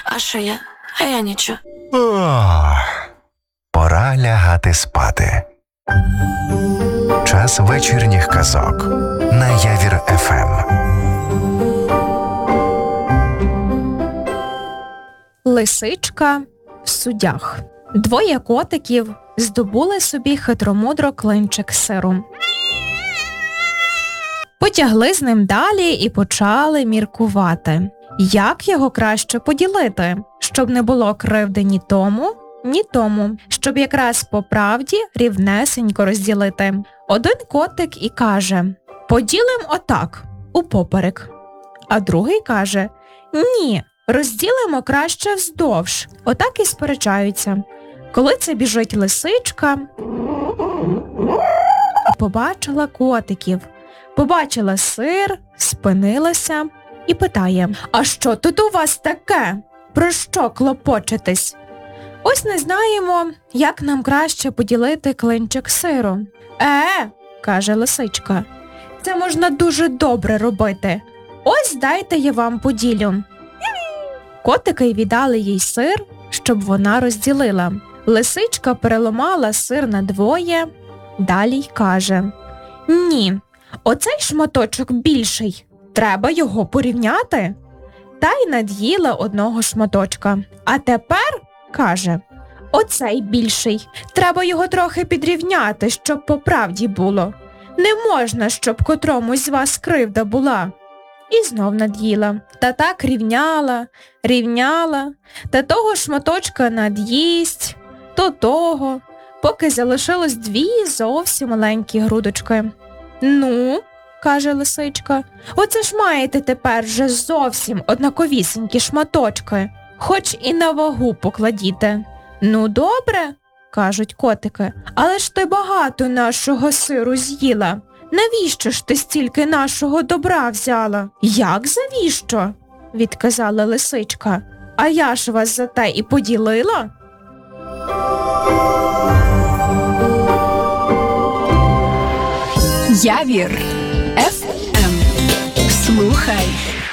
А що я? А я нічого. Пора лягати спати. Час вечірніх казок на Явір ФМ. Лисичка в суддях. Двоє котиків здобули собі хитромудро клинчик сиру. Потягли з ним далі і почали міркувати, як його краще поділити, щоб не було кривди ні тому, щоб якраз по правді рівнесенько розділити. Один котик і каже: поділим отак, упоперек. А другий каже: ні, розділимо краще вздовж. Отак і сперечаються. Коли це біжить лисичка, побачила котиків, побачила сир, спинилася і питає: а що тут у вас таке? Про що клопочетесь? Ось не знаємо, як нам краще поділити клинчик сиру. Каже лисичка, це можна дуже добре робити. Ось дайте я вам поділю. Котики віддали їй сир, щоб вона розділила. Лисичка переламала сир надвоє, далі й каже: ні, оцей шматочок більший, треба його порівняти. Та й над'їла одного шматочка. А тепер, каже, оцей більший, треба його трохи підрівняти, щоб по правді було. Не можна, щоб котромусь з вас кривда була. І знов над'їла. Та так рівняла, та того шматочка над'їсть, то того, поки залишилось дві зовсім маленькі грудочки. Ну, каже лисичка, оце ж маєте тепер вже зовсім однаковісінькі шматочки, хоч і на вагу покладіте. Ну, добре, кажуть котики, але ж ти багато нашого сиру з'їла. Навіщо ж ти стільки нашого добра взяла? Як завіщо? Відказала лисичка. А я ж вас за те і поділила. Явір ФМ. Слухай